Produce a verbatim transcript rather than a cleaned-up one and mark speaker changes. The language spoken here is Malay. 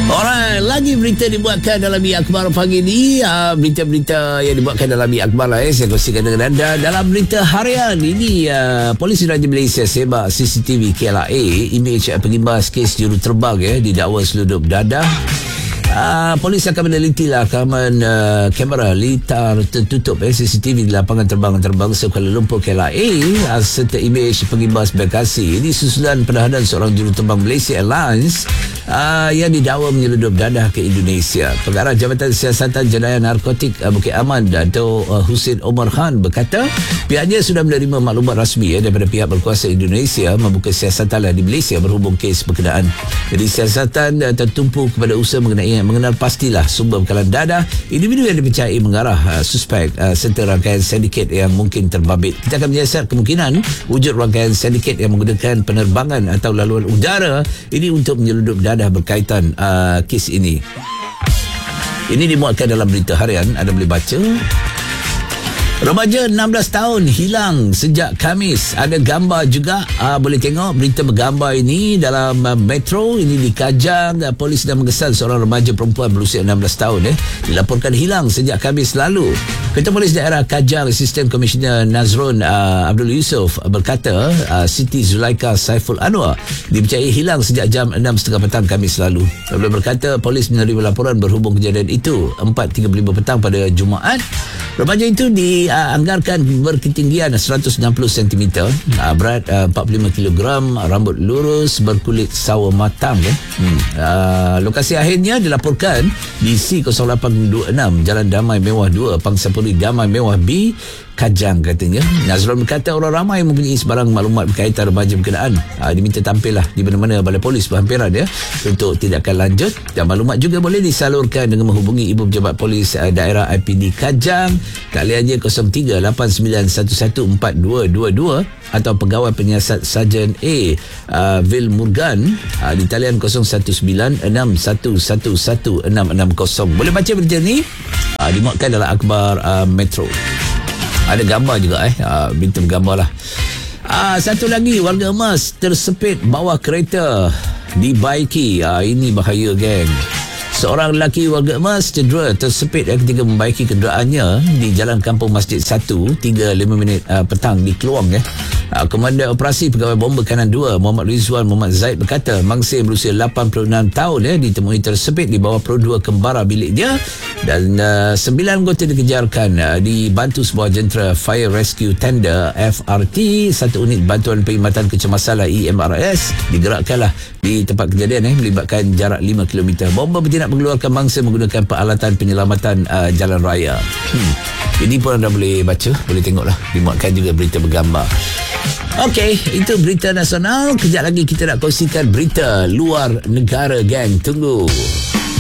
Speaker 1: Alright, lagi berita dibuatkan dalam Mi Akhbar pagi ni. uh, Berita-berita yang dibuatkan dalam Mi Akhbar lah, eh. Saya kongsikan dengan anda. Dalam berita harian ini, uh, Polis Raja Malaysia sebab C C T V K L A, imej pengimbas kes juruterbang eh, didakwa seludup dadah. Uh, polis akan menelitilah rakaman uh, kamera litar tertutup eh, C C T V di lapangan terbang antarabangsa Kuala Lumpur K L A uh, serta imej pengimbas berkasi. Ini susulan penahanan seorang juruterbang Malaysia Airlines uh, yang didakwa menyeludup dadah ke Indonesia. Pengarah Jabatan Siasatan Jenayah Narkotik uh, Bukit Aman Dato' uh, Husin Omar Khan berkata pihaknya sudah menerima maklumat rasmi eh, daripada pihak berkuasa Indonesia membuka siasatan di Malaysia berhubung kes berkenaan. Jadi siasatan uh, tertumpu kepada usaha mengenai mengenal pastilah sumber bekalan dadah, individu yang dipercayai mengarah uh, suspek uh, serta rangkaian sindiket yang mungkin terbabit. Kita akan menyiasat kemungkinan wujud rangkaian sindiket yang menggunakan penerbangan atau laluan udara ini untuk menyeludup dadah berkaitan uh, kes ini. Ini dimuatkan dalam berita harian, anda boleh baca. Remaja enam belas tahun hilang sejak Khamis. Ada gambar juga, uh, boleh tengok berita bergambar ini dalam uh, Metro. Ini di Kajang. Uh, polis sedang mengesan seorang remaja perempuan berusia enam belas tahun eh, dilaporkan hilang sejak Khamis lalu. Ketua Polis Daerah Kajang, Asisten Komisioner Nazrun uh, Abdul Yusuf berkata uh, Siti Zulaika Saiful Anwar dipercayai hilang sejak jam enam tiga puluh petang Khamis lalu. Beliau berkata polis menerima laporan berhubung kejadian itu empat tiga puluh lima petang pada Jumaat. Remaja itu dianggarkan berketinggian seratus enam puluh sentimeter, uh, berat uh, empat puluh lima kilogram, rambut lurus, berkulit sawo matang. Eh. Hmm. Uh, lokasi akhirnya dilaporkan di C kosong lapan dua enam Jalan Damai Mewah dua, Pangsapuri Damai Mewah B, Kajang katanya. Nazrul berkata orang ramai mempunyai sebarang maklumat berkaitan remaja berkenaan. Uh, diminta tampillah di mana-mana balai polis berhampiran ya untuk tindakan lanjut, dan maklumat juga boleh disalurkan dengan menghubungi Ibu Pejabat Polis uh, Daerah I P D Kajang, taliannya kosong tiga lapan sembilan satu satu empat dua dua dua, atau pegawai penyiasat Sarjan A uh, Vil Murgan uh, di talian kosong satu sembilan enam satu satu satu enam enam kosong. Boleh baca berita ni, uh, dimuatkan dalam akhbar uh, Metro. Ada gambar juga eh, uh, berita bergambar lah. Uh, satu lagi, warga emas tersepit bawah kereta di Baiki. Uh, ini bahaya geng. Seorang lelaki warga emas cedera tersepit eh, ketika membaiki kenderaannya di Jalan Kampung Masjid satu, tiga lima minit uh, petang di Keluang. Eh. Uh, Komandan Operasi Pegawai Bomba Kanan dua Muhammad Rizwan Muhammad Zaid berkata mangsa yang berusia lapan puluh enam tahun eh, ditemui tersepit di bawah perdua kembara bilik dia, dan uh, sembilan anggota dikejarkan uh, dibantu sebuah jentera Fire Rescue Tender F R T. Satu unit bantuan perkhidmatan kecemasan E M R S digerakkanlah di tempat kejadian eh, melibatkan jarak lima kilometer. Bomba bertindak mengeluarkan mangsa menggunakan peralatan penyelamatan uh, jalan raya. Hmm. Ini pun anda boleh baca, boleh tengoklah, dimuatkan juga berita bergambar. Okey, itu berita nasional. Kejap lagi kita nak kongsikan berita luar negara, gang. Tunggu.